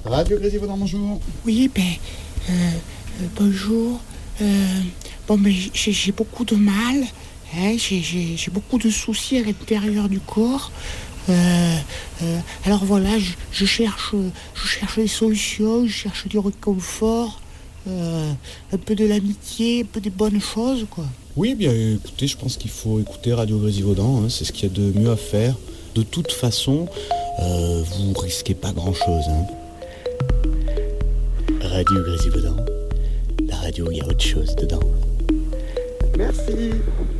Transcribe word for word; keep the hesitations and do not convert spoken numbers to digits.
Radio Grésivaudan, bonjour. Oui, ben, euh, euh, bonjour. Euh, bon, ben, j'ai, j'ai beaucoup de mal. Hein, j'ai, j'ai, j'ai beaucoup de soucis à l'intérieur du corps. Euh, euh, alors voilà, je, je cherche, je cherche des solutions, je cherche du réconfort, euh, un peu de l'amitié, un peu des bonnes choses, quoi. Oui, bien écoutez, je pense qu'il faut écouter Radio Grésivaudan, hein, c'est ce qu'il y a de mieux à faire. De toute façon, euh, vous risquez pas grand-chose. Hein. Radio Grésivaudan, la radio, il y a autre chose dedans. Merci.